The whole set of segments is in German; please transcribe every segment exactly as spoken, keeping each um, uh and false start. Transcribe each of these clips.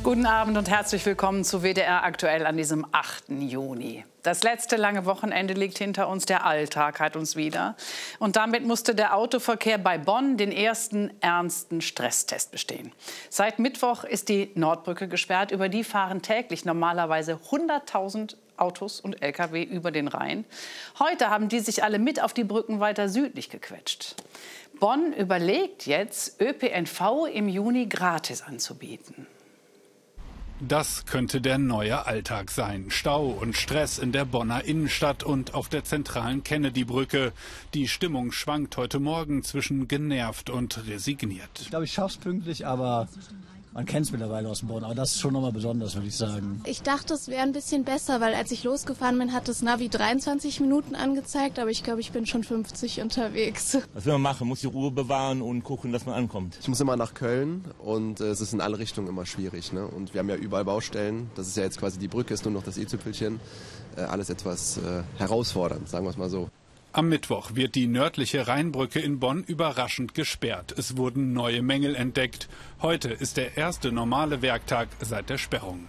Guten Abend und herzlich willkommen zu W D R aktuell an diesem achten Juni. Das letzte lange Wochenende liegt hinter uns, der Alltag hat uns wieder. Und damit musste der Autoverkehr bei Bonn den ersten ernsten Stresstest bestehen. Seit Mittwoch ist die Nordbrücke gesperrt. Über die fahren täglich normalerweise hunderttausend Autos und L K W über den Rhein. Heute haben die sich alle mit auf die Brücken weiter südlich gequetscht. Bonn überlegt jetzt, Ö P N V im Juni gratis anzubieten. Das könnte der neue Alltag sein. Stau und Stress in der Bonner Innenstadt und auf der zentralen Kennedy-Brücke. Die Stimmung schwankt heute Morgen zwischen genervt und resigniert. Ich glaube, ich schaff's pünktlich, aber man kennt es mittlerweile aus dem Bonn. Aber das ist schon nochmal besonders, würde ich sagen. Ich dachte, es wäre ein bisschen besser, weil als ich losgefahren bin, hat das Navi dreiundzwanzig Minuten angezeigt. Aber ich glaube, ich bin schon fünfzig unterwegs. Was will man machen? Man muss die Ruhe bewahren und gucken, dass man ankommt. Ich muss immer nach Köln und äh, es ist in alle Richtungen immer schwierig. Ne? Und wir haben ja überall Baustellen. Das ist ja jetzt quasi die Brücke, ist nur noch das i-Tüpfelchen. Äh, alles etwas äh, herausfordernd, sagen wir es mal so. Am Mittwoch wird die nördliche Rheinbrücke in Bonn überraschend gesperrt. Es wurden neue Mängel entdeckt. Heute ist der erste normale Werktag seit der Sperrung.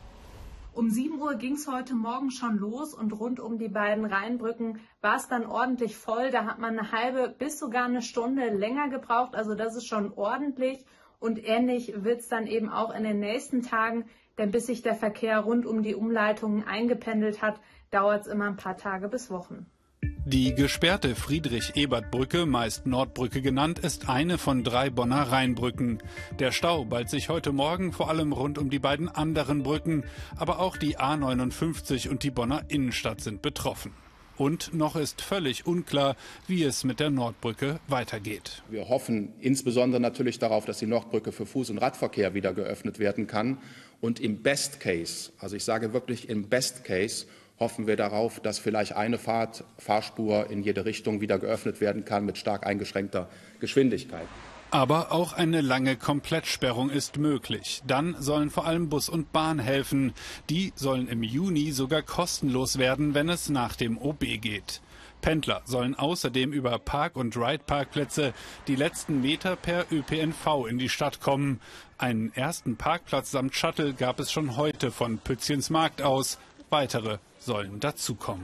Um sieben Uhr ging es heute Morgen schon los und rund um die beiden Rheinbrücken war es dann ordentlich voll. Da hat man eine halbe bis sogar eine Stunde länger gebraucht. Also das ist schon ordentlich. Und ähnlich wird es dann eben auch in den nächsten Tagen. Denn bis sich der Verkehr rund um die Umleitungen eingependelt hat, dauert es immer ein paar Tage bis Wochen. Die gesperrte Friedrich-Ebert-Brücke, meist Nordbrücke genannt, ist eine von drei Bonner Rheinbrücken. Der Stau ballt sich heute Morgen vor allem rund um die beiden anderen Brücken, aber auch die A neunundfünfzig und die Bonner Innenstadt sind betroffen. Und noch ist völlig unklar, wie es mit der Nordbrücke weitergeht. Wir hoffen insbesondere natürlich darauf, dass die Nordbrücke für Fuß- und Radverkehr wieder geöffnet werden kann. Und im Best Case, also ich sage wirklich im Best Case, hoffen wir darauf, dass vielleicht eine Fahrt, Fahrspur in jede Richtung wieder geöffnet werden kann mit stark eingeschränkter Geschwindigkeit. Aber auch eine lange Komplettsperrung ist möglich. Dann sollen vor allem Bus und Bahn helfen. Die sollen im Juni sogar kostenlos werden, wenn es nach dem O B geht. Pendler sollen außerdem über Park- und Ride-Parkplätze die letzten Meter per Ö P N V in die Stadt kommen. Einen ersten Parkplatz samt Shuttle gab es schon heute von Pützchensmarkt aus. Weitere sollen dazukommen.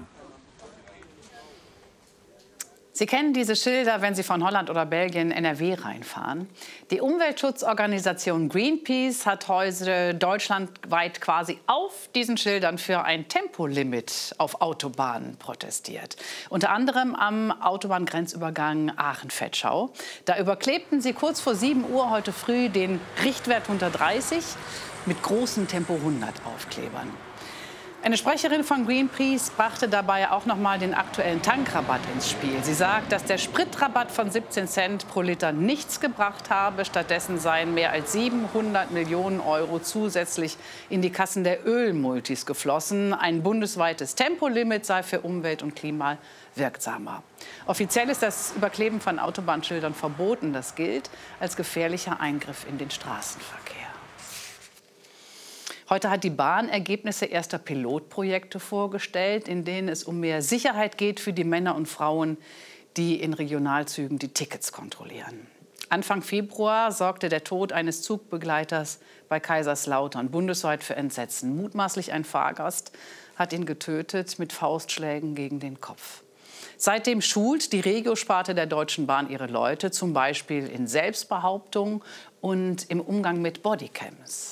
Sie kennen diese Schilder, wenn Sie von Holland oder Belgien in N R W reinfahren. Die Umweltschutzorganisation Greenpeace hat heute deutschlandweit quasi auf diesen Schildern für ein Tempolimit auf Autobahnen protestiert. Unter anderem am Autobahngrenzübergang Aachen-Vetschau. Da überklebten sie kurz vor sieben Uhr heute früh den Richtwert hundertdreißig mit großen Tempo hundert Aufklebern. Eine Sprecherin von Greenpeace brachte dabei auch noch mal den aktuellen Tankrabatt ins Spiel. Sie sagt, dass der Spritrabatt von siebzehn Cent pro Liter nichts gebracht habe. Stattdessen seien mehr als siebenhundert Millionen Euro zusätzlich in die Kassen der Ölmultis geflossen. Ein bundesweites Tempolimit sei für Umwelt und Klima wirksamer. Offiziell ist das Überkleben von Autobahnschildern verboten. Das gilt als gefährlicher Eingriff in den Straßenverkehr. Heute hat die Bahn Ergebnisse erster Pilotprojekte vorgestellt, in denen es um mehr Sicherheit geht für die Männer und Frauen, die in Regionalzügen die Tickets kontrollieren. Anfang Februar sorgte der Tod eines Zugbegleiters bei Kaiserslautern bundesweit für Entsetzen. Mutmaßlich ein Fahrgast hat ihn getötet mit Faustschlägen gegen den Kopf. Seitdem schult die Regio-Sparte der Deutschen Bahn ihre Leute, zum Beispiel in Selbstbehauptung und im Umgang mit Bodycams.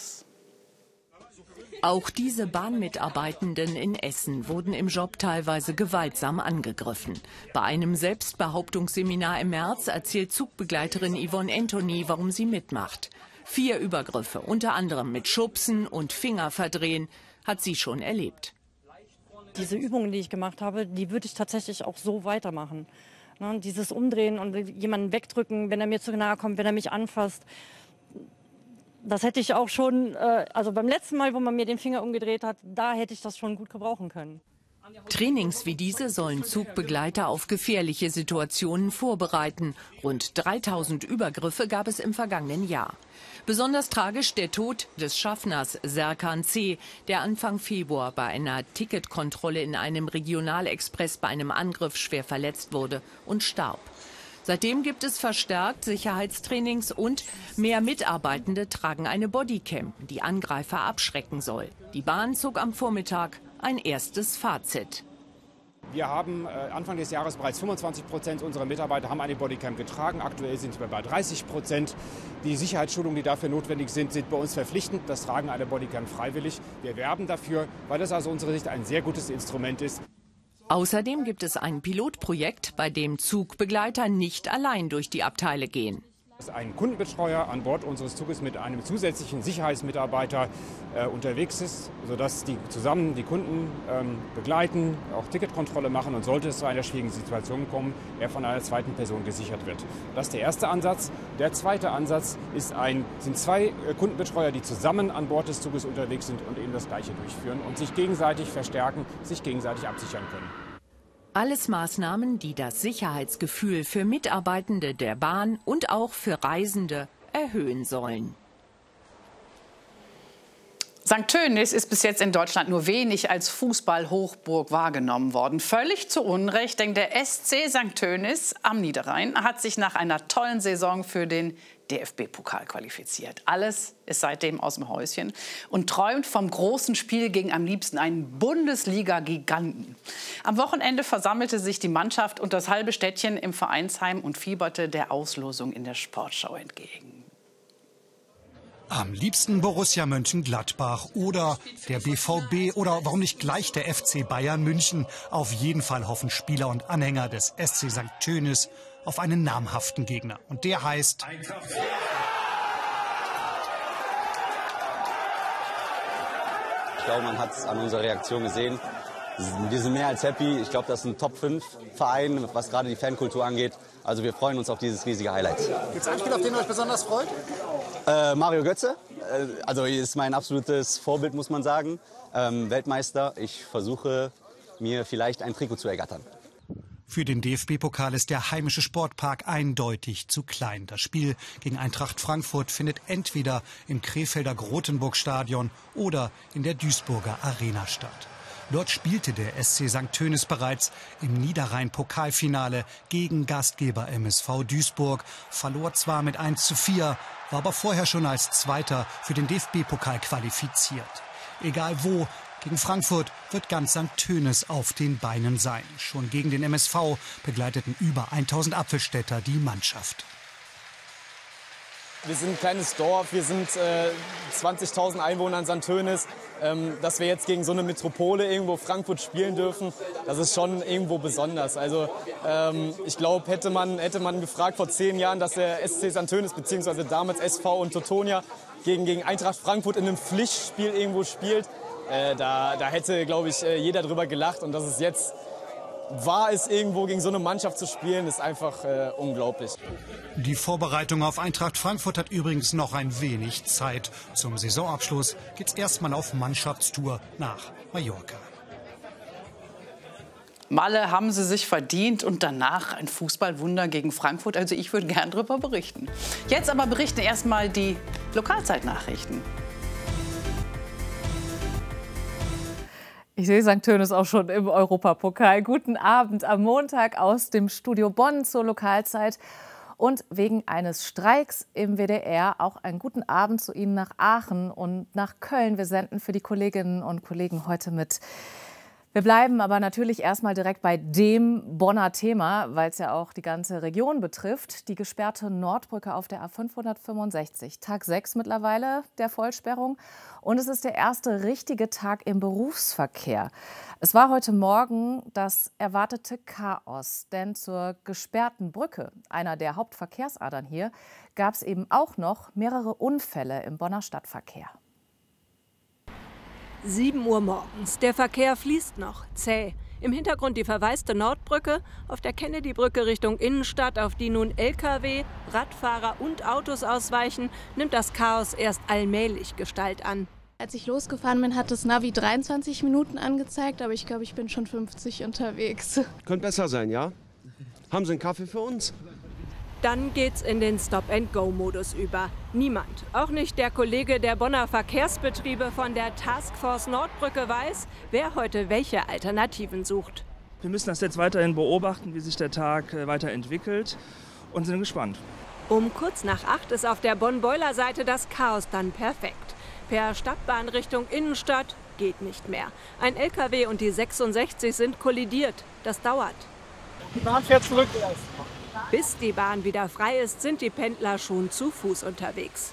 Auch diese Bahnmitarbeitenden in Essen wurden im Job teilweise gewaltsam angegriffen. Bei einem Selbstbehauptungsseminar im März erzählt Zugbegleiterin Yvonne Anthony, warum sie mitmacht. Vier Übergriffe, unter anderem mit Schubsen und Fingerverdrehen, hat sie schon erlebt. Diese Übungen, die ich gemacht habe, die würde ich tatsächlich auch so weitermachen. Ne, dieses Umdrehen und jemanden wegdrücken, wenn er mir zu nahe kommt, wenn er mich anfasst. Das hätte ich auch schon, also beim letzten Mal, wo man mir den Finger umgedreht hat, da hätte ich das schon gut gebrauchen können. Trainings wie diese sollen Zugbegleiter auf gefährliche Situationen vorbereiten. Rund dreitausend Übergriffe gab es im vergangenen Jahr. Besonders tragisch der Tod des Schaffners Serkan C., der Anfang Februar bei einer Ticketkontrolle in einem Regionalexpress bei einem Angriff schwer verletzt wurde und starb. Seitdem gibt es verstärkt Sicherheitstrainings und mehr Mitarbeitende tragen eine Bodycam, die Angreifer abschrecken soll. Die Bahn zog am Vormittag ein erstes Fazit. Wir haben äh, Anfang des Jahres bereits fünfundzwanzig Prozent unserer Mitarbeiter haben eine Bodycam getragen. Aktuell sind wir bei dreißig Prozent. Die Sicherheitsschulungen, die dafür notwendig sind, sind bei uns verpflichtend. Das Tragen einer Bodycam freiwillig. Wir werben dafür, weil das aus unserer Sicht ein sehr gutes Instrument ist. Außerdem gibt es ein Pilotprojekt, bei dem Zugbegleiter nicht allein durch die Abteile gehen. Ein Kundenbetreuer an Bord unseres Zuges mit einem zusätzlichen Sicherheitsmitarbeiter äh, unterwegs ist, sodass die zusammen die Kunden ähm, begleiten, auch Ticketkontrolle machen und sollte es zu einer schwierigen Situation kommen, er von einer zweiten Person gesichert wird. Das ist der erste Ansatz. Der zweite Ansatz ist ein, sind zwei äh, Kundenbetreuer, die zusammen an Bord des Zuges unterwegs sind und eben das Gleiche durchführen und sich gegenseitig verstärken, sich gegenseitig absichern können. Alles Maßnahmen, die das Sicherheitsgefühl für Mitarbeitende der Bahn und auch für Reisende erhöhen sollen. Sankt Tönis ist bis jetzt in Deutschland nur wenig als Fußball-Hochburg wahrgenommen worden. Völlig zu Unrecht, denn der S C Sankt Tönis am Niederrhein hat sich nach einer tollen Saison für den D F B-Pokal qualifiziert. Alles ist seitdem aus dem Häuschen und träumt vom großen Spiel gegen am liebsten einen Bundesliga-Giganten. Am Wochenende versammelte sich die Mannschaft und das halbe Städtchen im Vereinsheim und fieberte der Auslosung in der Sportschau entgegen. Am liebsten Borussia Mönchengladbach oder der B V B oder warum nicht gleich der F C Bayern München. Auf jeden Fall hoffen Spieler und Anhänger des S C Sankt Tönis auf einen namhaften Gegner. Und der heißt... Ich glaube, man hat es an unserer Reaktion gesehen. Wir sind mehr als happy. Ich glaube, das ist ein Top fünf Verein, was gerade die Fankultur angeht. Also wir freuen uns auf dieses riesige Highlight. Gibt es einen Spieler, auf den ihr euch besonders freut? Äh, Mario Götze. Äh, also ist mein absolutes Vorbild, muss man sagen. Ähm, Weltmeister. Ich versuche, mir vielleicht ein Trikot zu ergattern. Für den D F B-Pokal ist der heimische Sportpark eindeutig zu klein. Das Spiel gegen Eintracht Frankfurt findet entweder im Krefelder Grotenburg-Stadion oder in der Duisburger Arena statt. Dort spielte der S C Sankt Tönis bereits im Niederrhein-Pokalfinale gegen Gastgeber M S V Duisburg, verlor zwar mit eins zu vier, war aber vorher schon als Zweiter für den D F B-Pokal qualifiziert. Egal wo, gegen Frankfurt wird ganz Sankt Tönis auf den Beinen sein. Schon gegen den M S V begleiteten über tausend Apfelstädter die Mannschaft. Wir sind ein kleines Dorf, wir sind äh, zwanzigtausend Einwohner in Sankt Tönis. Ähm, dass wir jetzt gegen so eine Metropole irgendwo Frankfurt spielen dürfen, das ist schon irgendwo besonders. Also ähm, ich glaube, hätte man, hätte man gefragt vor zehn Jahren, dass der S C Sankt Tönis bzw. damals S V und Teutonia gegen, gegen Eintracht Frankfurt in einem Pflichtspiel irgendwo spielt, äh, da, da hätte, glaube ich, jeder drüber gelacht. Und dass es jetzt war, es irgendwo gegen so eine Mannschaft zu spielen, ist einfach äh, unglaublich. Die Vorbereitung auf Eintracht Frankfurt hat übrigens noch ein wenig Zeit. Zum Saisonabschluss geht's erstmal auf Mannschaftstour nach Mallorca. Malle haben sie sich verdient und danach ein Fußballwunder gegen Frankfurt. Also ich würde gern darüber berichten. Jetzt aber berichten erstmal die Lokalzeitnachrichten. Ich sehe Sankt Tönis auch schon im Europapokal. Guten Abend am Montag aus dem Studio Bonn zur Lokalzeit. Und wegen eines Streiks im W D R auch einen guten Abend zu Ihnen nach Aachen und nach Köln. Wir senden für die Kolleginnen und Kollegen heute mit. Wir bleiben aber natürlich erstmal direkt bei dem Bonner Thema, weil es ja auch die ganze Region betrifft. Die gesperrte Nordbrücke auf der A fünfhundertfünfundsechzig. Tag sechs mittlerweile der Vollsperrung. Und es ist der erste richtige Tag im Berufsverkehr. Es war heute Morgen das erwartete Chaos. Denn zur gesperrten Brücke, einer der Hauptverkehrsadern hier, gab es eben auch noch mehrere Unfälle im Bonner Stadtverkehr. sieben Uhr morgens. Der Verkehr fließt noch, zäh. Im Hintergrund die verwaiste Nordbrücke, auf der Kennedy-Brücke Richtung Innenstadt, auf die nun L K W, Radfahrer und Autos ausweichen, nimmt das Chaos erst allmählich Gestalt an. Als ich losgefahren bin, hat das Navi dreiundzwanzig Minuten angezeigt, aber ich glaube, ich bin schon fünfzig unterwegs. Könnte besser sein, ja? Haben Sie einen Kaffee für uns? Dann geht's in den Stop-and-Go-Modus über. Niemand, auch nicht der Kollege der Bonner Verkehrsbetriebe von der Taskforce Nordbrücke, weiß, wer heute welche Alternativen sucht. Wir müssen das jetzt weiterhin beobachten, wie sich der Tag weiterentwickelt. und sind gespannt. Um kurz nach acht ist auf der Bonn-Beuler-Seite das Chaos dann perfekt. Per Stadtbahn Richtung Innenstadt geht nicht mehr. Ein L K W und die sechsundsechzig sind kollidiert. Das dauert. Die Bahn fährt zurück. Bis die Bahn wieder frei ist, sind die Pendler schon zu Fuß unterwegs.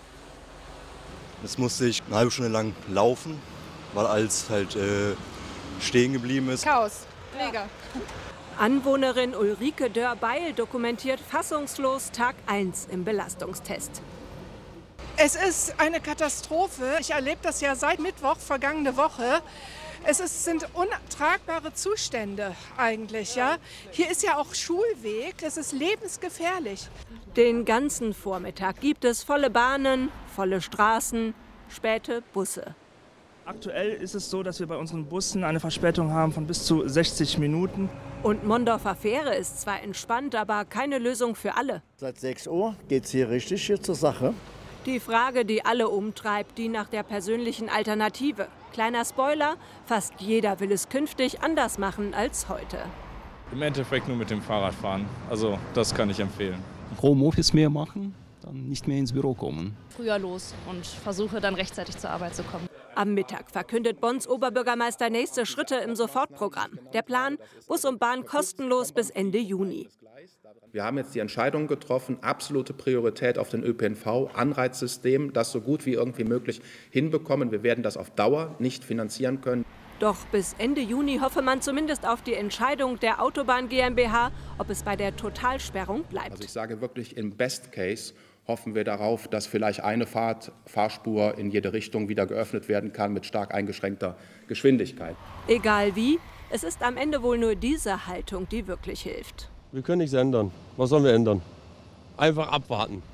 Es musste ich eine halbe Stunde lang laufen, weil alles halt äh, stehen geblieben ist. Chaos. Mega. Anwohnerin Ulrike Dörr-Beil dokumentiert fassungslos Tag eins im Belastungstest. Es ist eine Katastrophe. Ich erlebe das ja seit Mittwoch, vergangene Woche. Es ist, sind untragbare Zustände eigentlich. Ja? Hier ist ja auch Schulweg. Es ist lebensgefährlich. Den ganzen Vormittag gibt es volle Bahnen, volle Straßen, späte Busse. Aktuell ist es so, dass wir bei unseren Bussen eine Verspätung haben von bis zu sechzig Minuten. Und Mondorfer Fähre ist zwar entspannt, aber keine Lösung für alle. Seit sechs Uhr geht es hier richtig hier zur Sache. Die Frage, die alle umtreibt, die nach der persönlichen Alternative. Kleiner Spoiler, fast jeder will es künftig anders machen als heute. Im Endeffekt nur mit dem Fahrrad fahren. Also das kann ich empfehlen. Homeoffice mehr machen, dann nicht mehr ins Büro kommen. Früher los und versuche dann rechtzeitig zur Arbeit zu kommen. Am Mittag verkündet Bonns Oberbürgermeister nächste Schritte im Sofortprogramm. Der Plan, Bus und Bahn kostenlos bis Ende Juni. Wir haben jetzt die Entscheidung getroffen, absolute Priorität auf den Ö P N V, Anreizsystem, das so gut wie irgendwie möglich hinbekommen. Wir werden das auf Dauer nicht finanzieren können. Doch bis Ende Juni hoffe man zumindest auf die Entscheidung der Autobahn GmbH, ob es bei der Totalsperrung bleibt. Also ich sage wirklich, im Best Case hoffen wir darauf, dass vielleicht eine Fahrt, Fahrspur in jede Richtung wieder geöffnet werden kann mit stark eingeschränkter Geschwindigkeit. Egal wie, es ist am Ende wohl nur diese Haltung, die wirklich hilft. Wir können nichts ändern. Was sollen wir ändern? Einfach abwarten.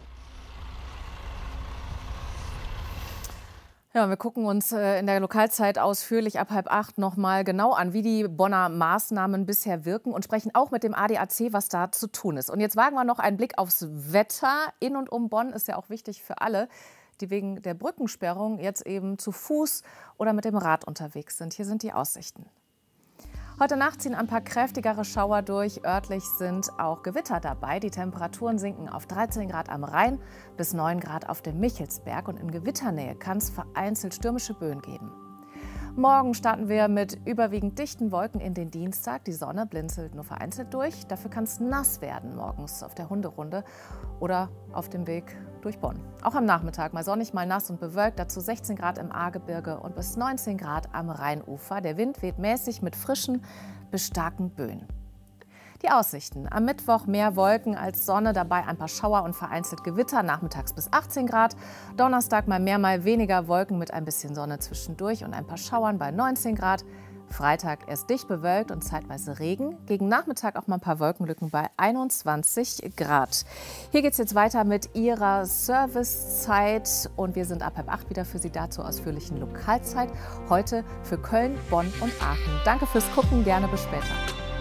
Ja, wir gucken uns in der Lokalzeit ausführlich ab halb acht noch mal genau an, wie die Bonner Maßnahmen bisher wirken und sprechen auch mit dem A D A C, was da zu tun ist. Und jetzt wagen wir noch einen Blick aufs Wetter. In und um Bonn ist ja auch wichtig für alle, die wegen der Brückensperrung jetzt eben zu Fuß oder mit dem Rad unterwegs sind. Hier sind die Aussichten. Heute Nacht ziehen ein paar kräftigere Schauer durch. Örtlich sind auch Gewitter dabei. Die Temperaturen sinken auf dreizehn Grad am Rhein bis neun Grad auf dem Michelsberg. Und in Gewitternähe kann es vereinzelt stürmische Böen geben. Morgen starten wir mit überwiegend dichten Wolken in den Dienstag. Die Sonne blinzelt nur vereinzelt durch. Dafür kann es nass werden morgens auf der Hunderunde oder auf dem Weg durch Bonn. Auch am Nachmittag mal sonnig, mal nass und bewölkt. Dazu sechzehn Grad im Ahrgebirge und bis neunzehn Grad am Rheinufer. Der Wind weht mäßig mit frischen bis starken Böen. Die Aussichten. Am Mittwoch mehr Wolken als Sonne, dabei ein paar Schauer und vereinzelt Gewitter, nachmittags bis achtzehn Grad. Donnerstag mal mehr, mal weniger Wolken mit ein bisschen Sonne zwischendurch und ein paar Schauern bei neunzehn Grad. Freitag erst dicht bewölkt und zeitweise Regen. Gegen Nachmittag auch mal ein paar Wolkenlücken bei einundzwanzig Grad. Hier geht es jetzt weiter mit Ihrer Servicezeit und wir sind ab halb acht wieder für Sie da zur ausführlichen Lokalzeit. Heute für Köln, Bonn und Aachen. Danke fürs Gucken, gerne bis später.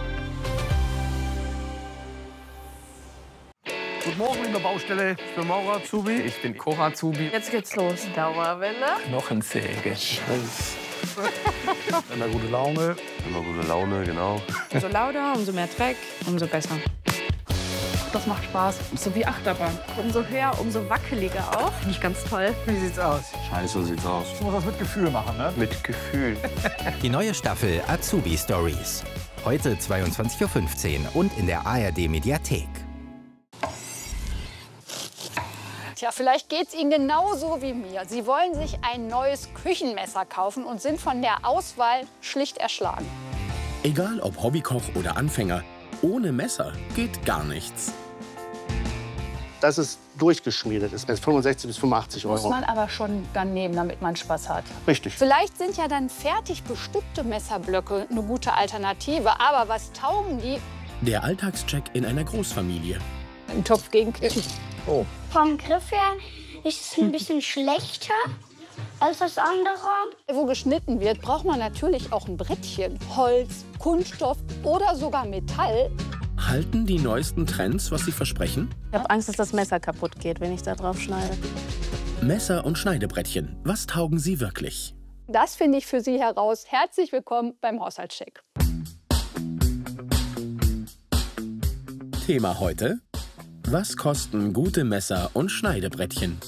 Guten Morgen in der Baustelle. Ich bin Maurer Azubi. Ich bin Cora Azubi. Jetzt geht's los. Dauerwelle. Knochensäge. Scheiße. Immer gute Laune. Immer gute Laune, genau. Umso lauter, umso mehr Dreck, umso besser. Das macht Spaß. So wie Achterbahn. Umso höher, umso wackeliger auch. Finde ich ganz toll. Wie sieht's aus? Scheiße, so sieht's aus. Ich muss das mit Gefühl machen, ne? Mit Gefühl. Die neue Staffel Azubi Stories. Heute zweiundzwanzig Uhr fünfzehn und in der A R D-Mediathek. Tja, vielleicht geht es Ihnen genauso wie mir. Sie wollen sich ein neues Küchenmesser kaufen und sind von der Auswahl schlicht erschlagen. Egal ob Hobbykoch oder Anfänger, ohne Messer geht gar nichts. Dass es durchgeschmiedet ist, mit fünfundsechzig bis fünfundachtzig Euro. Muss man aber schon dann nehmen, damit man Spaß hat. Richtig. Vielleicht sind ja dann fertig bestückte Messerblöcke eine gute Alternative. Aber was taugen die? Der Alltagscheck in einer Großfamilie. Ein Topf gegen Küchen. Oh. Vom Griff her ist es ein bisschen schlechter als das andere. Wo geschnitten wird, braucht man natürlich auch ein Brettchen. Holz, Kunststoff oder sogar Metall. Halten die neuesten Trends, was sie versprechen? Ich habe Angst, dass das Messer kaputt geht, wenn ich da drauf schneide. Messer und Schneidebrettchen, was taugen sie wirklich? Das finde ich für Sie heraus. Herzlich willkommen beim Haushaltscheck. Thema heute: Was kosten gute Messer und Schneidebrettchen?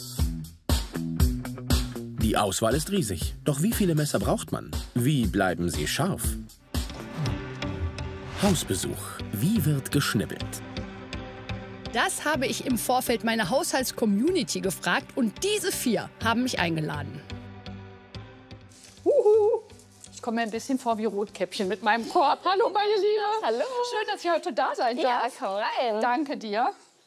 Die Auswahl ist riesig. Doch wie viele Messer braucht man? Wie bleiben sie scharf? Hausbesuch. Wie wird geschnibbelt? Das habe ich im Vorfeld meiner Haushaltscommunity gefragt und diese vier haben mich eingeladen. Uhu. Ich komme mir ein bisschen vor wie Rotkäppchen mit meinem Korb. Hallo, meine Liebe. Hallo. Schön, dass ich heute da sein darf. Ja, komm rein. Danke dir.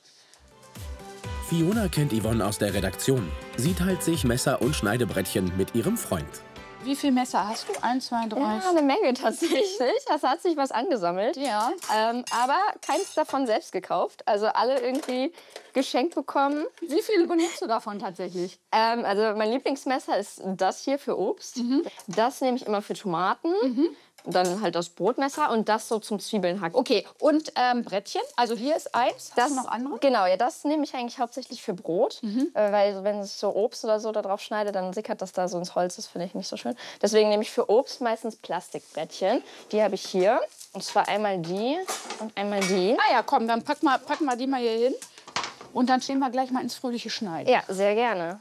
Fiona kennt Yvonne aus der Redaktion. Sie teilt sich Messer und Schneidebrettchen mit ihrem Freund. Wie viele Messer hast du? Eins, zwei, drei. Ja, eine Menge tatsächlich. Das hat sich was angesammelt. Ja. Ähm, aber keins davon selbst gekauft. Also alle irgendwie geschenkt bekommen. Wie viele benutzt du davon tatsächlich? Ähm, also mein Lieblingsmesser ist das hier für Obst. Mhm. Das nehme ich immer für Tomaten. Mhm. Dann halt das Brotmesser und das so zum Zwiebeln hacken. Okay, und ähm, Brettchen? Also hier ist eins. Das, Hast du noch andere? Genau, ja, das nehme ich eigentlich hauptsächlich für Brot. Mhm. Äh, weil wenn ich so Obst oder so da drauf schneide, dann sickert das da so ins Holz. Das finde ich nicht so schön. Deswegen nehme ich für Obst meistens Plastikbrettchen. Die habe ich hier. Und zwar einmal die und einmal die. Ah ja, komm, dann pack mal, pack mal die mal hier hin. Und dann stehen wir gleich mal ins fröhliche Schneiden. Ja, sehr gerne.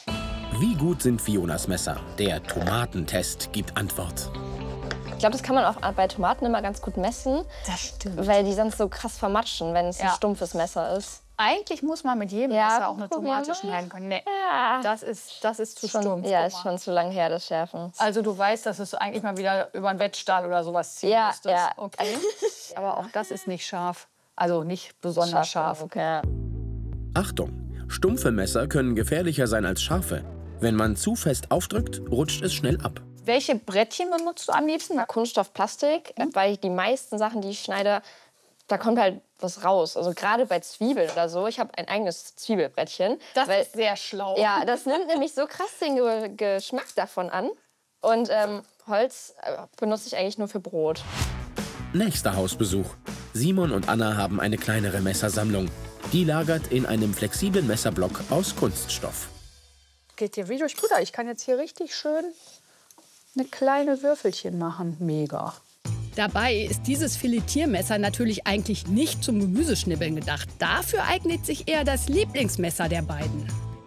Wie gut sind Fionas Messer? Der Tomatentest gibt Antwort. Ich glaube, das kann man auch bei Tomaten immer ganz gut messen. Das stimmt. Weil die sonst so krass vermatschen, wenn es Ja. ein stumpfes Messer ist. Eigentlich muss man mit jedem Ja, Messer auch eine probier Tomate mal. schneiden können. Nee, Ja. das ist, das ist zu Schon, stumpf. ja, Guck ist mal. schon zu lang her, das Schärfen. Also du weißt, dass es eigentlich mal wieder über einen Wettstahl oder sowas ziehen Ja, müsstest. ja. Okay. Aber auch das ist nicht scharf. Also nicht besonders scharf. genug, ja. Achtung! Stumpfe Messer können gefährlicher sein als scharfe. Wenn man zu fest aufdrückt, rutscht es schnell ab. Welche Brettchen benutzt du am liebsten? Kunststoff, Plastik, Mhm. weil ich die meisten Sachen, die ich schneide, da kommt halt was raus. Also gerade bei Zwiebeln oder so. Ich habe ein eigenes Zwiebelbrettchen. Das weil, ist sehr schlau. Ja, das nimmt nämlich so krass den Ge Geschmack davon an. Und ähm, Holz äh, benutze ich eigentlich nur für Brot. Nächster Hausbesuch. Simon und Anna haben eine kleinere Messersammlung. Die lagert in einem flexiblen Messerblock aus Kunststoff. Geht dir wie durch Butter. Ich kann jetzt hier richtig schön eine kleine Würfelchen machen. Mega. Dabei ist dieses Filetiermesser natürlich eigentlich nicht zum Gemüseschnibbeln gedacht. Dafür eignet sich eher das Lieblingsmesser der beiden.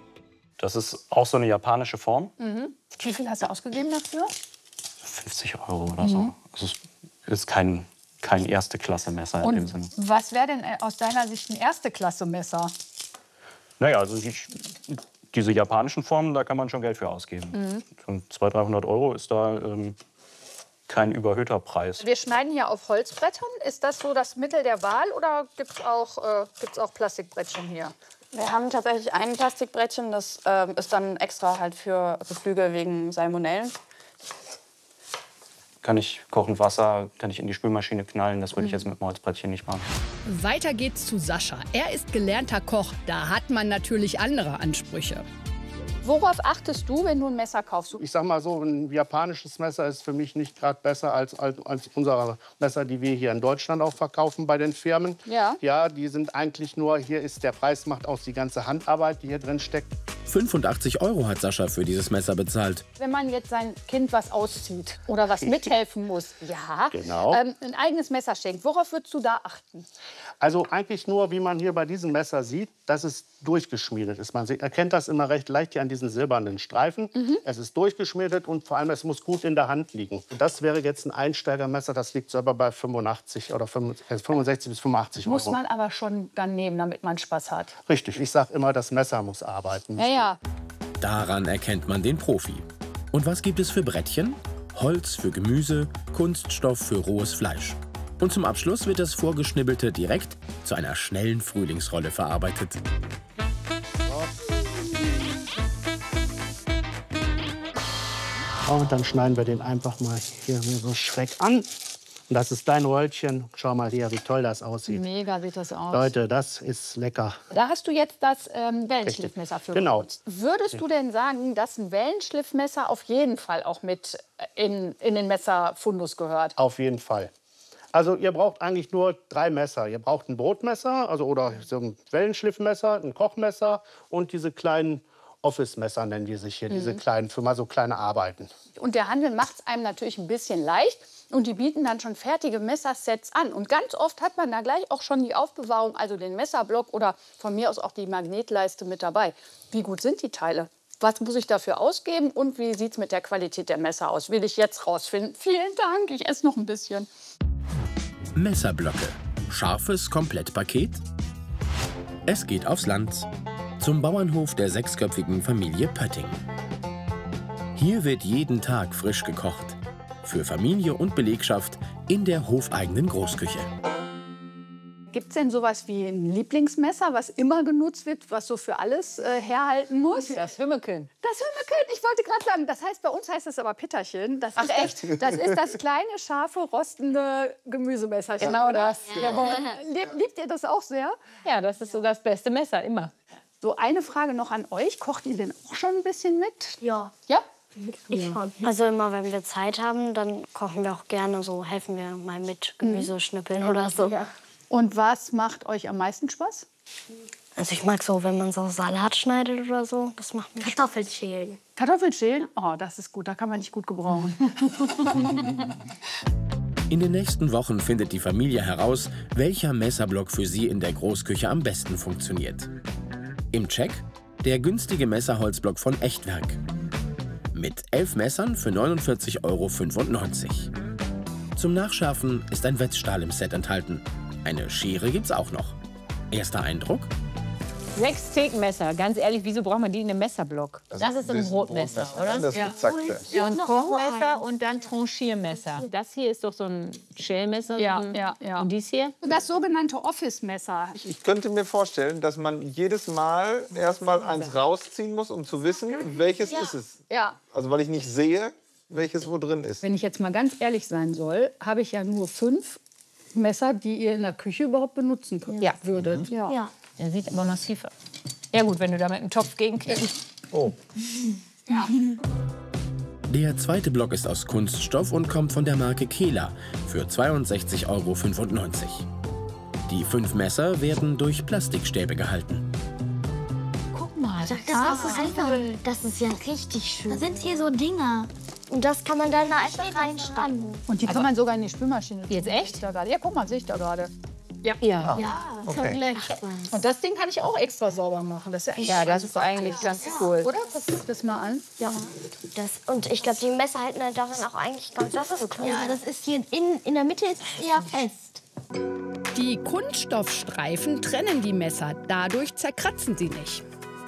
Das ist auch so eine japanische Form. Mhm. Wie viel hast du ausgegeben dafür? fünfzig Euro oder so. Also es ist kein, kein Erste-Klasse-Messer in dem Und Sinne. was wäre denn äh, aus deiner Sicht ein Erste-Klasse-Messer? Naja, also ich, diese japanischen Formen, da kann man schon Geld für ausgeben. Mhm. Und zweihundert, dreihundert Euro ist da ähm, kein überhöhter Preis. Wir schneiden hier auf Holzbrettern. Ist das so das Mittel der Wahl oder gibt es auch, äh, gibt's auch Plastikbrettchen hier? Wir haben tatsächlich ein Plastikbrettchen, das äh, ist dann extra halt für Geflügel wegen Salmonellen. Kann ich kochend Wasser, kann ich in die Spülmaschine knallen. Das würde ich jetzt mit dem Holzbrettchen nicht machen. Weiter geht's zu Sascha. Er ist gelernter Koch. Da hat man natürlich andere Ansprüche. Worauf achtest du, wenn du ein Messer kaufst? Ich sag mal so, ein japanisches Messer ist für mich nicht gerade besser als, als, als unsere Messer, die wir hier in Deutschland auch verkaufen bei den Firmen. Ja. Ja, die sind eigentlich nur, hier ist der Preis, macht aus die ganze Handarbeit, die hier drin steckt. fünfundachtzig Euro hat Sascha für dieses Messer bezahlt. Wenn man jetzt sein Kind was auszieht oder was mithelfen muss, ja, Genau. ähm, ein eigenes Messer schenkt, worauf würdest du da achten? Also eigentlich nur, wie man hier bei diesem Messer sieht, dass es durchgeschmiedet ist. Man erkennt das immer recht leicht hier an diesen silbernen Streifen. Mhm. Es ist durchgeschmiedet und vor allem, es muss gut in der Hand liegen. Das wäre jetzt ein Einsteigermesser, das liegt so etwa bei fünfundachtzig oder fünfundsechzig bis fünfundachtzig Euro. Muss man aber schon dann nehmen, damit man Spaß hat. Richtig, ich sage immer, das Messer muss arbeiten. Ja, ja. Daran erkennt man den Profi. Und was gibt es für Brettchen? Holz für Gemüse, Kunststoff für rohes Fleisch. Und zum Abschluss wird das Vorgeschnibbelte direkt zu einer schnellen Frühlingsrolle verarbeitet. Und dann schneiden wir den einfach mal hier so schräg an. Und das ist dein Röllchen. Schau mal hier, wie toll das aussieht. Mega sieht das aus. Leute, das ist lecker. Da hast du jetzt das ähm, Wellenschliffmesser für Genau. benutzt. Würdest du denn sagen, dass ein Wellenschliffmesser auf jeden Fall auch mit in, in den Messerfundus gehört? Auf jeden Fall. Also ihr braucht eigentlich nur drei Messer. Ihr braucht ein Brotmesser, also oder so ein Wellenschliffmesser, ein Kochmesser und diese kleinen Office-Messer nennen die sich hier, Mhm. diese kleinen, für mal so kleine Arbeiten. Und der Handel macht es einem natürlich ein bisschen leicht. Und die bieten dann schon fertige Messersets an. Und ganz oft hat man da gleich auch schon die Aufbewahrung, also den Messerblock oder von mir aus auch die Magnetleiste mit dabei. Wie gut sind die Teile? Was muss ich dafür ausgeben und wie sieht es mit der Qualität der Messer aus? Will ich jetzt rausfinden. Vielen Dank, ich esse noch ein bisschen. Messerblöcke. Scharfes Komplettpaket? Es geht aufs Land. Zum Bauernhof der sechsköpfigen Familie Pötting. Hier wird jeden Tag frisch gekocht. Für Familie und Belegschaft in der hofeigenen Großküche. Gibt es denn sowas wie ein Lieblingsmesser, was immer genutzt wird, was so für alles äh, herhalten muss? Das Hümmeken. Das Hümmeken, ich wollte gerade sagen, das heißt, bei uns heißt es aber Pitterchen. Das Ach, ist echt? Das, das ist das kleine, scharfe, rostende Gemüsemesserchen. Genau das. Jawohl. Lieb, liebt ihr das auch sehr? Ja, das ist so das beste Messer, immer. So, eine Frage noch an euch. Kocht ihr denn auch schon ein bisschen mit? Ja. Ja? Ich, also immer, wenn wir Zeit haben, dann kochen wir auch gerne so, helfen wir mal mit Gemüse schnippeln oder so. Und was macht euch am meisten Spaß? Also ich mag so, wenn man so Salat schneidet oder so, das macht mir Kartoffeln schälen. Kartoffeln schälen? Oh, das ist gut, da kann man dich gut gebrauchen. In den nächsten Wochen findet die Familie heraus, welcher Messerblock für sie in der Großküche am besten funktioniert. Im Check der günstige Messerholzblock von Echtwerk. Mit elf Messern für neunundvierzig Euro fünfundneunzig. Zum Nachschärfen ist ein Wetzstahl im Set enthalten. Eine Schere gibt's auch noch. Erster Eindruck? Sechs Thekenmesser. Ganz ehrlich, wieso braucht man die in einem Messerblock? Das, das ist ein Brotmesser, Brotmesser, oder? ne? Das ja. gezackte. Ja, und Kochmesser und dann Tranchiermesser. Das hier ist doch so ein Schälmesser. Ja, so ein, ja, ja. Und dies hier? Das sogenannte Office-Messer. Ich könnte mir vorstellen, dass man jedes Mal erstmal eins rausziehen muss, um zu wissen, welches Ja. ist es. Ja. Also weil ich nicht sehe, welches wo drin ist. Wenn ich jetzt mal ganz ehrlich sein soll, habe ich ja nur fünf Messer, die ihr in der Küche überhaupt benutzen könnt, Ja. würdet. Ja. ja. Der sieht aber massiver. Ja gut, wenn du da mit einem Topf gegenkippst. Oh. Ja. Der zweite Block ist aus Kunststoff und kommt von der Marke Kehler für zweiundsechzig Euro fünfundneunzig. Die fünf Messer werden durch Plastikstäbe gehalten. Guck mal, das, das, ist einfach, das ist ja richtig schön. Da sind hier so Dinger. Und das kann man dann da einfach reinschreiben. Und die kann man sogar in die Spülmaschine tun. Jetzt echt? Da gerade. Ja, guck mal, sehe ich da gerade. Ja. Ja. Ja, das Okay. hat gleich Spaß. Und das Ding kann ich auch extra sauber machen. Das ist ja, echt Ja, das ist super. eigentlich ganz cool. Oder? Guck das mal an. Ja. Das, und ich glaube, die Messer halten halt darin auch eigentlich ganz das ist cool. Ja, das ist hier in, in der Mitte ist eher fest. Die Kunststoffstreifen trennen die Messer. Dadurch zerkratzen sie nicht.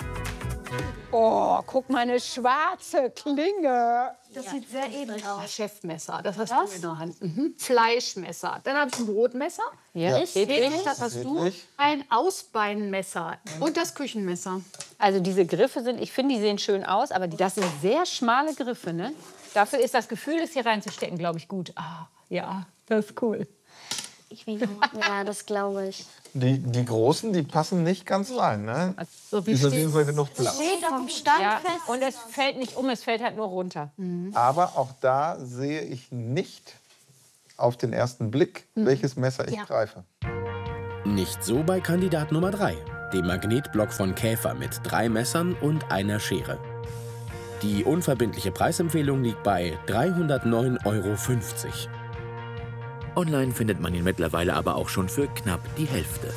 Oh, guck mal, eine schwarze Klinge. Das sieht sehr edel aus. Chefmesser, das hast du in der Hand. Mhm. Fleischmesser. Dann habe ich ein Brotmesser. Ja. Ich, Hedwig, das hast du. Hedwig. Ein Ausbeinmesser und das Küchenmesser. Also diese Griffe sind, ich finde, die sehen schön aus, aber die, das sind sehr schmale Griffe, ne? Dafür ist das Gefühl, es hier reinzustecken, glaube ich, gut. Ah, ja, das ist cool. Ich will ja, das glaube ich. Die, die großen, die passen nicht ganz rein. Ne? So wie Ist auf jeden Fall genug Platz. Steht vom Stand Ja, fest. und es fällt nicht um, es fällt halt nur runter. Aber auch da sehe ich nicht auf den ersten Blick, welches Messer ich Ja. greife. Nicht so bei Kandidat Nummer drei, dem Magnetblock von Käfer mit drei Messern und einer Schere. Die unverbindliche Preisempfehlung liegt bei dreihundertneun Euro fünfzig. Online findet man ihn mittlerweile aber auch schon für knapp die Hälfte.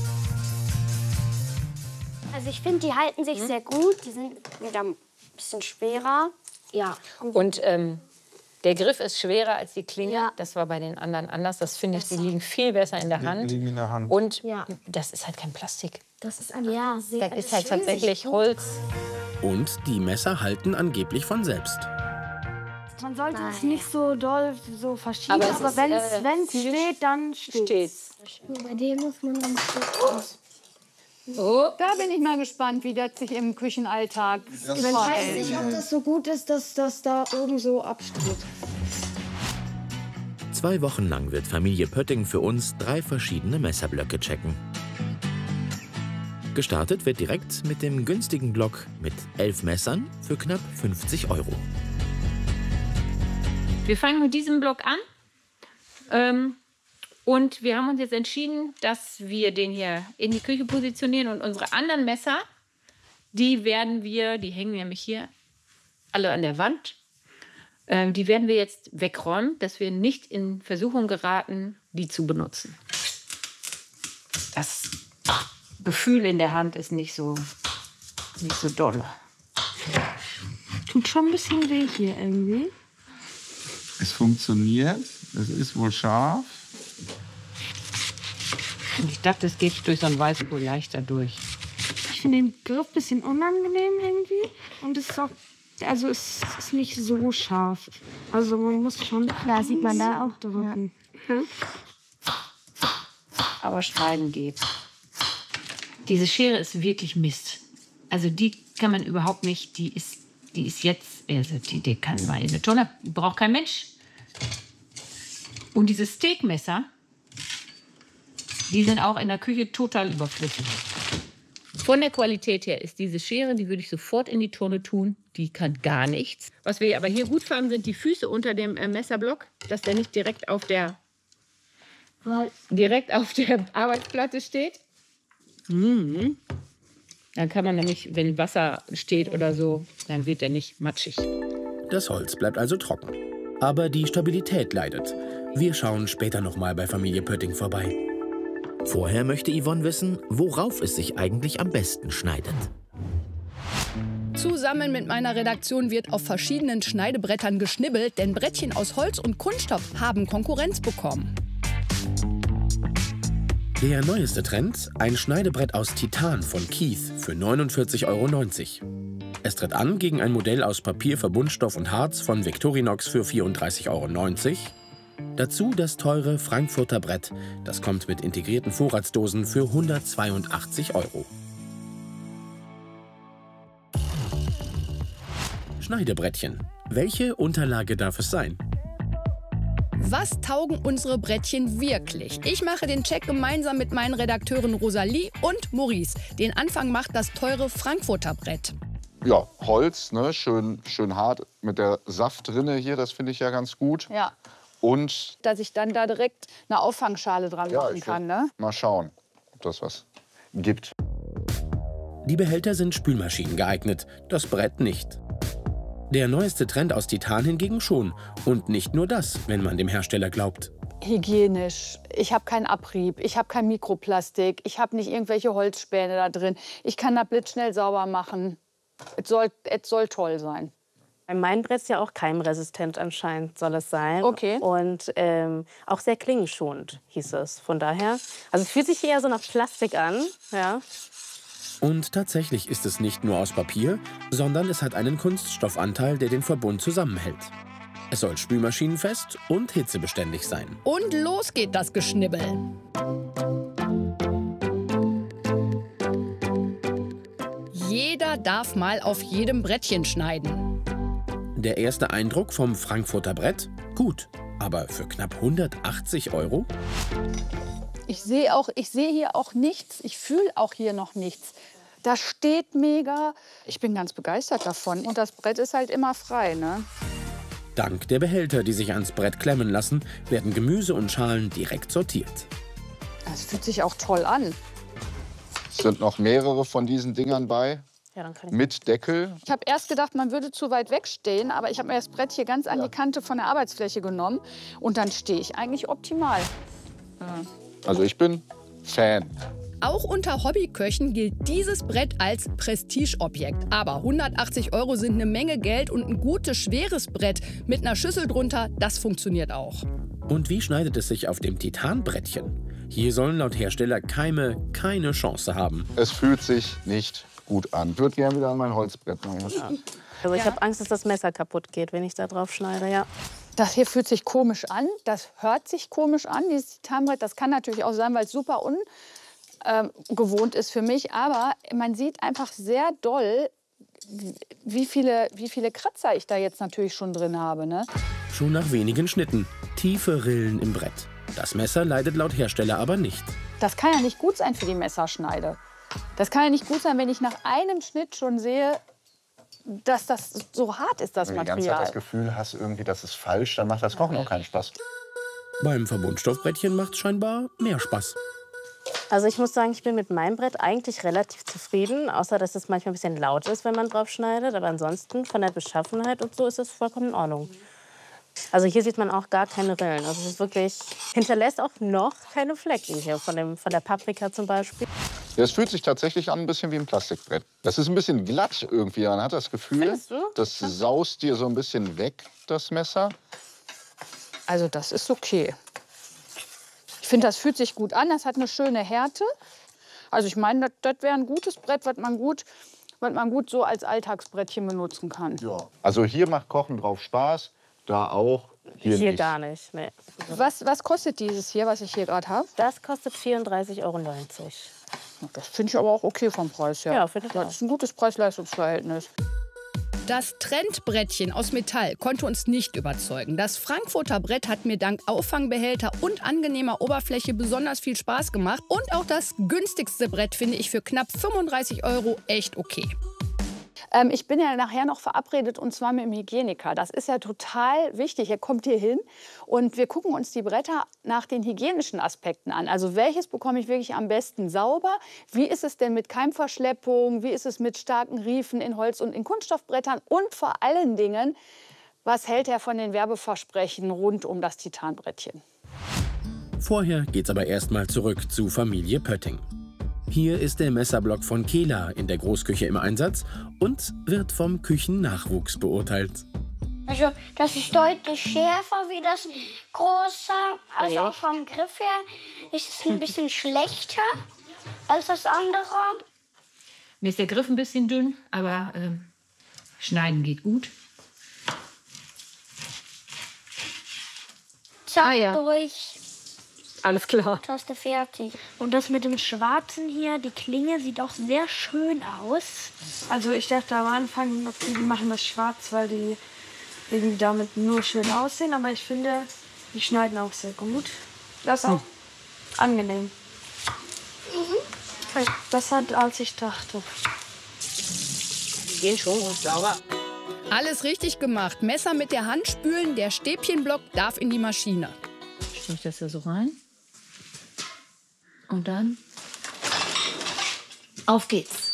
Also ich finde, die halten sich sehr gut. Die sind wieder ein bisschen schwerer. Ja. Und ähm, der Griff ist schwerer als die Klinge. Ja. Das war bei den anderen anders. Das finde ich, die liegen viel besser in der Die Hand. liegen in der Hand. Und Ja. das ist halt kein Plastik. Das ist einfach ja, sehr, Das ist halt tatsächlich Holz. Und die Messer halten angeblich von selbst. Man sollte es nicht so doll so verschieben, Aber aber, es ist, wenn äh, es steht, dann steht Steht's. Bei dem muss man dann aus. Oh, da bin ich mal gespannt, wie das sich im Küchenalltag Ich weiß nicht, ob das so gut ist, dass das da oben so absteht. Zwei Wochen lang wird Familie Pötting für uns drei verschiedene Messerblöcke checken. Gestartet wird direkt mit dem günstigen Block mit elf Messern für knapp fünfzig Euro. Wir fangen mit diesem Block an. Ähm, und wir haben uns jetzt entschieden, dass wir den hier in die Küche positionieren und unsere anderen Messer Die werden wir, die hängen nämlich hier alle an der Wand. Ähm, die werden wir jetzt wegräumen, dass wir nicht in Versuchung geraten, die zu benutzen. Das Gefühl in der Hand ist nicht so, nicht so doll. Tut schon ein bisschen weh hier irgendwie. Es funktioniert, es ist wohl scharf. Ich dachte, es geht durch so ein Weißkohl leichter durch. Ich finde den Griff ein bisschen unangenehm irgendwie. Und es ist auch, also es ist nicht so scharf. Also man muss schon. Da sieht man da auch drücken. Ja. Aber schneiden geht. Diese Schere ist wirklich Mist. Also die kann man überhaupt nicht, die ist, die ist jetzt, also die, die kann man in eine Tonne, braucht kein Mensch. Und diese Steakmesser, die sind auch in der Küche total überflüssig. Von der Qualität her ist diese Schere, die würde ich sofort in die Tonne tun. Die kann gar nichts. Was wir aber hier gut haben, sind die Füße unter dem äh, Messerblock, dass der nicht direkt auf der, direkt auf der Arbeitsplatte steht. Mhm. Dann kann man nämlich, wenn Wasser steht oder so, dann wird der nicht matschig. Das Holz bleibt also trocken. Aber die Stabilität leidet. Wir schauen später noch mal bei Familie Pötting vorbei. Vorher möchte Yvonne wissen, worauf es sich eigentlich am besten schneidet. Zusammen mit meiner Redaktion wird auf verschiedenen Schneidebrettern geschnibbelt, denn Brettchen aus Holz und Kunststoff haben Konkurrenz bekommen. Der neueste Trend, ein Schneidebrett aus Titan von Keith für neunundvierzig Euro neunzig. Es tritt an gegen ein Modell aus Papier, Verbundstoff und Harz von Victorinox für vierunddreißig Euro neunzig. Dazu das teure Frankfurter Brett, das kommt mit integrierten Vorratsdosen für hundertzweiundachtzig Euro. Schneidebrettchen. Welche Unterlage darf es sein? Was taugen unsere Brettchen wirklich? Ich mache den Check gemeinsam mit meinen Redakteuren Rosalie und Maurice. Den Anfang macht das teure Frankfurter Brett. Ja, Holz, ne, schön, schön hart mit der Saftrinne hier, das finde ich ja ganz gut. Ja. Und dass ich dann da direkt eine Auffangschale dran ja, machen kann, ne? Mal schauen, ob das was gibt. Die Behälter sind Spülmaschinen geeignet, das Brett nicht. Der neueste Trend aus Titan hingegen schon. Und nicht nur das, wenn man dem Hersteller glaubt. Hygienisch. Ich habe keinen Abrieb, ich habe kein Mikroplastik, ich habe nicht irgendwelche Holzspäne da drin. Ich kann das blitzschnell sauber machen. Es soll, es soll toll sein. Mein Brett ist ja auch keimresistent anscheinend, soll es sein. Okay. Und ähm, auch sehr klingenschonend, hieß es. Von daher, also es fühlt sich eher so nach Plastik an, ja. Und tatsächlich ist es nicht nur aus Papier, sondern es hat einen Kunststoffanteil, der den Verbund zusammenhält. Es soll spülmaschinenfest und hitzebeständig sein. Und los geht das Geschnibbel. Jeder darf mal auf jedem Brettchen schneiden. Der erste Eindruck vom Frankfurter Brett? Gut, aber für knapp hundertachtzig Euro? Ich sehe auch, ich sehe hier auch nichts. Ich fühle auch hier noch nichts. Das steht mega. Ich bin ganz begeistert davon. Und das Brett ist halt immer frei, ne? Dank der Behälter, die sich ans Brett klemmen lassen, werden Gemüse und Schalen direkt sortiert. Das fühlt sich auch toll an. Es sind noch mehrere von diesen Dingern bei. Ja, dann kann ich mit Deckel. Ich habe erst gedacht, man würde zu weit wegstehen, aber ich habe mir das Brett hier ganz an die Kante von der Arbeitsfläche genommen. Und dann stehe ich eigentlich optimal. Ja. Also ich bin Fan. Auch unter Hobbyköchen gilt dieses Brett als Prestigeobjekt. Aber hundertachtzig Euro sind eine Menge Geld und ein gutes, schweres Brett mit einer Schüssel drunter, das funktioniert auch. Und wie schneidet es sich auf dem Titanbrettchen? Hier sollen laut Hersteller Keime keine Chance haben. Es fühlt sich nicht gut an. Ich würde gerne wieder an mein Holzbrett machen. Ja. Also ich habe Angst, dass das Messer kaputt geht, wenn ich da drauf schneide, ja. Das hier fühlt sich komisch an, das hört sich komisch an, dieses Titanbrett. Das kann natürlich auch sein, weil es super ungewohnt ähm, ist für mich. Aber man sieht einfach sehr doll, wie viele, wie viele Kratzer ich da jetzt natürlich schon drin habe. Ne? Schon nach wenigen Schnitten. Tiefe Rillen im Brett. Das Messer leidet laut Hersteller aber nicht. Das kann ja nicht gut sein für die Messerschneide. Das kann ja nicht gut sein, wenn ich nach einem Schnitt schon sehe, dass das so hart ist, das Wenn du die Material. ganze Zeit das Gefühl hast, irgendwie, das ist falsch, dann macht das Kochen auch keinen Spaß. Beim Verbundstoffbrettchen macht es scheinbar mehr Spaß. Also ich muss sagen, ich bin mit meinem Brett eigentlich relativ zufrieden, außer dass es manchmal ein bisschen laut ist, wenn man drauf schneidet. Aber ansonsten von der Beschaffenheit und so ist es vollkommen in Ordnung. Also hier sieht man auch gar keine Rillen. Also es ist wirklich, hinterlässt auch noch keine Flecken hier von, dem, von der Paprika zum Beispiel. Ja, es fühlt sich tatsächlich an ein bisschen wie ein Plastikbrett. Das ist ein bisschen glatt irgendwie. Man hat das Gefühl, das saust dir so ein bisschen weg, das Messer. Also das ist okay. Ich finde, das fühlt sich gut an. Das hat eine schöne Härte. Also ich meine, das, das wäre ein gutes Brett, was man gut, was man gut so als Alltagsbrettchen benutzen kann. Ja. Also hier macht Kochen drauf Spaß, da auch. Hier, Hier nicht. gar nicht. Nee. Was, was kostet dieses hier, was ich hier gerade habe? Das kostet vierunddreißig Euro neunzig. Das finde ich aber auch okay vom Preis her. Ja, finde ich Das ist ein gutes Preis-Leistungs-Verhältnis. Das Trendbrettchen aus Metall konnte uns nicht überzeugen. Das Frankfurter Brett hat mir dank Auffangbehälter und angenehmer Oberfläche besonders viel Spaß gemacht. Und auch das günstigste Brett finde ich für knapp fünfunddreißig Euro echt okay. Ähm, ich bin ja nachher noch verabredet, und zwar mit dem Hygieniker. Das ist ja total wichtig. Er kommt hier hin und wir gucken uns die Bretter nach den hygienischen Aspekten an. Also welches bekomme ich wirklich am besten sauber? Wie ist es denn mit Keimverschleppung? Wie ist es mit starken Riefen in Holz- und in Kunststoffbrettern? Und vor allen Dingen, was hält er von den Werbeversprechen rund um das Titanbrettchen? Vorher geht's aber erstmal zurück zu Familie Pötting. Hier ist der Messerblock von Kela in der Großküche im Einsatz und wird vom Küchennachwuchs beurteilt. Also das ist deutlich schärfer wie das große. Also auch vom Griff her ist es ein bisschen schlechter als das andere. Mir ist der Griff ein bisschen dünn, aber ähm, schneiden geht gut. Zack, ah, ja. durch. Alles klar. Taste fertig. Und das mit dem Schwarzen hier, die Klinge sieht auch sehr schön aus. Also ich dachte am Anfang, okay, die machen das schwarz, weil die irgendwie damit nur schön aussehen. Aber ich finde, die schneiden auch sehr gut. Das ist auch hm. angenehm. Mhm. Das hat, als ich dachte. Die gehen schon gut sauber. Alles richtig gemacht. Messer mit der Hand spülen, der Stäbchenblock darf in die Maschine. Stelle ich das ja so rein. Und dann auf geht's.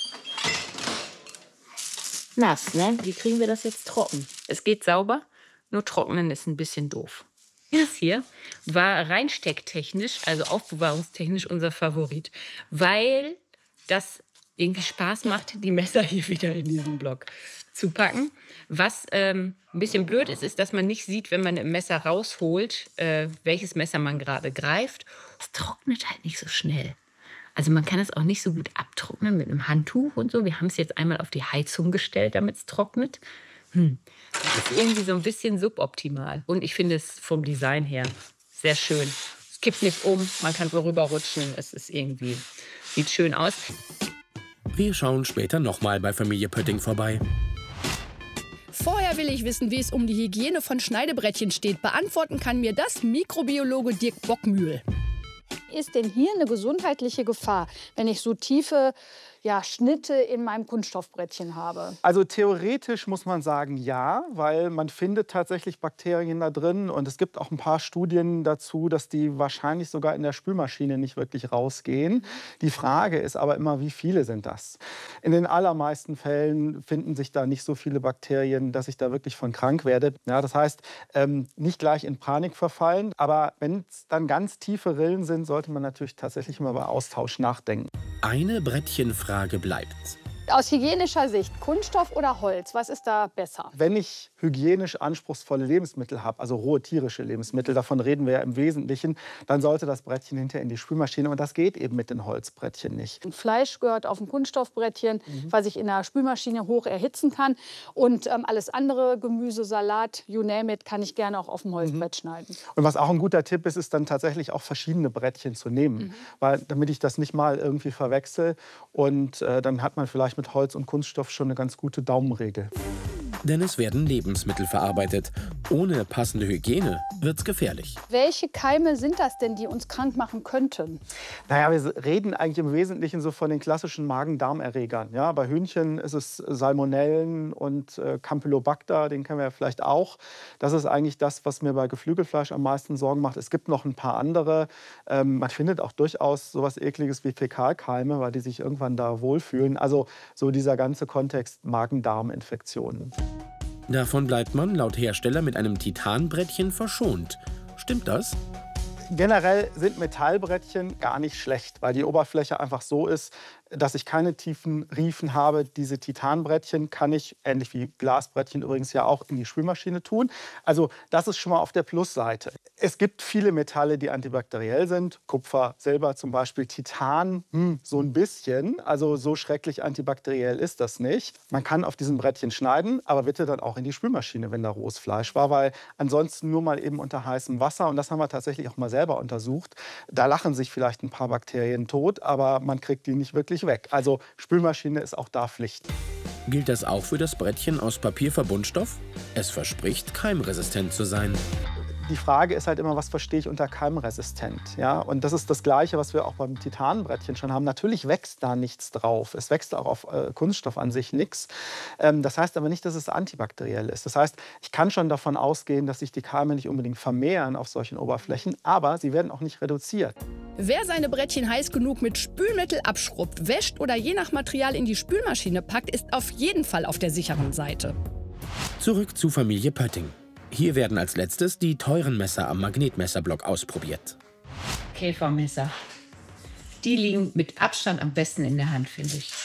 Nass, ne? Wie kriegen wir das jetzt trocken? Es geht sauber, nur trocknen ist ein bisschen doof. Dieses hier war reinstecktechnisch, also aufbewahrungstechnisch unser Favorit, weil das irgendwie Spaß macht, die Messer hier wieder in diesen Block zu packen. Was ähm, ein bisschen blöd ist, ist, dass man nicht sieht, wenn man ein Messer rausholt, äh, welches Messer man gerade greift. Es trocknet halt nicht so schnell. Also man kann es auch nicht so gut abtrocknen mit einem Handtuch und so. Wir haben es jetzt einmal auf die Heizung gestellt, damit es trocknet. Hm. Das ist irgendwie so ein bisschen suboptimal. Und ich finde es vom Design her sehr schön. Es kippt nicht um, man kann so rüberrutschen. Es ist irgendwie, sieht schön aus. Wir schauen später nochmal bei Familie Pötting vorbei. Vorher will ich wissen, wie es um die Hygiene von Schneidebrettchen steht. Beantworten kann mir das Mikrobiologe Dirk Bockmühl. Ist denn hier eine gesundheitliche Gefahr, wenn ich so tiefe ja, Schnitte in meinem Kunststoffbrettchen habe? Also theoretisch muss man sagen, ja, weil man findet tatsächlich Bakterien da drin. Und es gibt auch ein paar Studien dazu, dass die wahrscheinlich sogar in der Spülmaschine nicht wirklich rausgehen. Die Frage ist aber immer, wie viele sind das? In den allermeisten Fällen finden sich da nicht so viele Bakterien, dass ich da wirklich von krank werde. Ja, das heißt, ähm, nicht gleich in Panik verfallen. Aber wenn es dann ganz tiefe Rillen sind, sollte man natürlich tatsächlich immer über Austausch nachdenken. Eine Brettchenfrage bleibt. Aus hygienischer Sicht, Kunststoff oder Holz, was ist da besser? Wenn ich hygienisch anspruchsvolle Lebensmittel habe, also rohe tierische Lebensmittel, davon reden wir ja im Wesentlichen, dann sollte das Brettchen hinterher in die Spülmaschine. Und das geht eben mit den Holzbrettchen nicht. Fleisch gehört auf ein Kunststoffbrettchen, mhm. was ich in der Spülmaschine hoch erhitzen kann. Und ähm, alles andere, Gemüse, Salat, you name it, kann ich gerne auch auf dem Holzbrett mhm. schneiden. Und was auch ein guter Tipp ist, ist dann tatsächlich auch verschiedene Brettchen zu nehmen. Mhm. Weil, damit ich das nicht mal irgendwie verwechsel. Und äh, dann hat man vielleicht mit Holz und Kunststoff schon eine ganz gute Daumenregel. Denn es werden Lebensmittel verarbeitet. Ohne passende Hygiene wird's gefährlich. Welche Keime sind das denn, die uns krank machen könnten? Naja, wir reden eigentlich im Wesentlichen so von den klassischen Magen-Darm-Erregern. Ja, bei Hühnchen ist es Salmonellen und äh, Campylobacter, den kennen wir ja vielleicht auch. Das ist eigentlich das, was mir bei Geflügelfleisch am meisten Sorgen macht. Es gibt noch ein paar andere. Ähm, man findet auch durchaus sowas Ekliges wie Fäkalkeime, weil die sich irgendwann da wohlfühlen. Also so dieser ganze Kontext Magen-Darm-Infektionen. Davon bleibt man laut Hersteller mit einem Titanbrettchen verschont. Stimmt das? Generell sind Metallbrettchen gar nicht schlecht, weil die Oberfläche einfach so ist, dass ich keine tiefen Riefen habe. Diese Titanbrettchen kann ich, ähnlich wie Glasbrettchen übrigens ja auch, in die Spülmaschine tun. Also das ist schon mal auf der Plusseite. Es gibt viele Metalle, die antibakteriell sind. Kupfer, Silber zum Beispiel, Titan, hm, so ein bisschen. Also so schrecklich antibakteriell ist das nicht. Man kann auf diesen Brettchen schneiden, aber bitte dann auch in die Spülmaschine, wenn da rohes Fleisch war, weil ansonsten nur mal eben unter heißem Wasser. Und das haben wir tatsächlich auch mal selber untersucht. Da lachen sich vielleicht ein paar Bakterien tot, aber man kriegt die nicht wirklich weg. Also Spülmaschine ist auch da Pflicht. Gilt das auch für das Brettchen aus Papierverbundstoff? Es verspricht, keimresistent zu sein. Die Frage ist halt immer, was verstehe ich unter keimresistent? Ja? Und das ist das Gleiche, was wir auch beim Titanbrettchen schon haben. Natürlich wächst da nichts drauf. Es wächst auch auf äh, Kunststoff an sich nichts. Ähm, das heißt aber nicht, dass es antibakteriell ist. Das heißt, ich kann schon davon ausgehen, dass sich die Keime nicht unbedingt vermehren auf solchen Oberflächen, aber sie werden auch nicht reduziert. Wer seine Brettchen heiß genug mit Spülmittel abschrubbt, wäscht oder je nach Material in die Spülmaschine packt, ist auf jeden Fall auf der sicheren Seite. Zurück zu Familie Pötting. Hier werden als letztes die teuren Messer am Magnetmesserblock ausprobiert. Käfermesser. Die liegen mit Abstand am besten in der Hand, finde ich.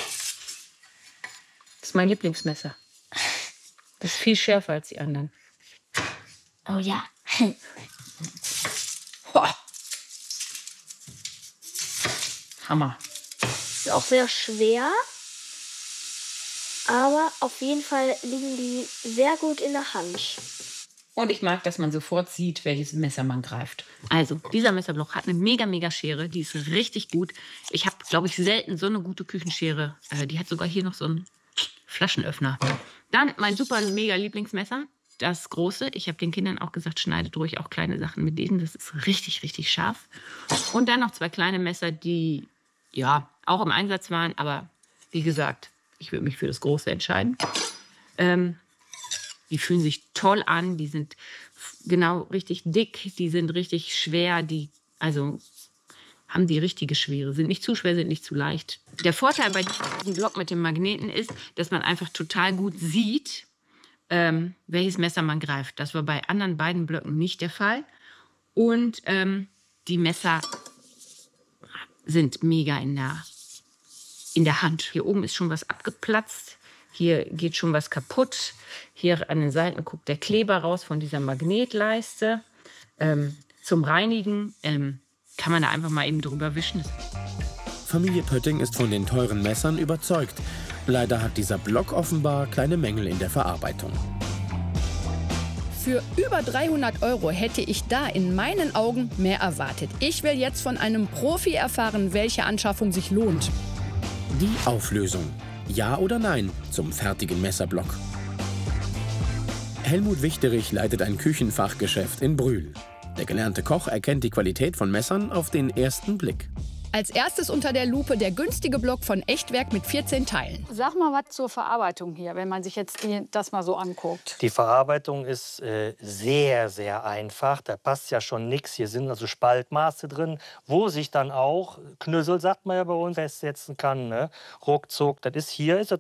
Das ist mein Lieblingsmesser. Das ist viel schärfer als die anderen. Oh ja. Hammer. Ist auch sehr schwer. Aber auf jeden Fall liegen die sehr gut in der Hand. Und ich mag, dass man sofort sieht, welches Messer man greift. Also, dieser Messerblock hat eine mega, mega Schere. Die ist richtig gut. Ich habe, glaube ich, selten so eine gute Küchenschere. Äh, die hat sogar hier noch so einen Flaschenöffner. Dann mein super, mega Lieblingsmesser. Das große. Ich habe den Kindern auch gesagt, schneidet ruhig auch kleine Sachen mit denen. Das ist richtig, richtig scharf. Und dann noch zwei kleine Messer, die, ja, auch im Einsatz waren. Aber, wie gesagt, ich würde mich für das Große entscheiden. Ähm, die fühlen sich toll an, die sind genau richtig dick, die sind richtig schwer, die also haben die richtige Schwere, sind nicht zu schwer, sind nicht zu leicht. Der Vorteil bei diesem Block mit dem Magneten ist, dass man einfach total gut sieht, ähm, welches Messer man greift. Das war bei anderen beiden Blöcken nicht der Fall. Und ähm, die Messer sind mega in der in der Hand. Hier oben ist schon was abgeplatzt. Hier geht schon was kaputt. Hier an den Seiten guckt der Kleber raus von dieser Magnetleiste. Ähm, zum Reinigen ähm, kann man da einfach mal eben drüber wischen. Familie Pötting ist von den teuren Messern überzeugt. Leider hat dieser Block offenbar kleine Mängel in der Verarbeitung. Für über dreihundert Euro hätte ich da in meinen Augen mehr erwartet. Ich will jetzt von einem Profi erfahren, welche Anschaffung sich lohnt. Die Auflösung. Ja oder nein zum fertigen Messerblock? Helmut Wichterich leitet ein Küchenfachgeschäft in Brühl. Der gelernte Koch erkennt die Qualität von Messern auf den ersten Blick. Als erstes unter der Lupe der günstige Block von Echtwerk mit vierzehn Teilen. Sag mal was zur Verarbeitung hier, wenn man sich jetzt die, das mal so anguckt. Die Verarbeitung ist äh, sehr, sehr einfach. Da passt ja schon nichts. Hier sind also Spaltmaße drin, wo sich dann auch Knüssel, sagt man ja bei uns, festsetzen kann. Ne? Ruckzuck, das ist hier ist das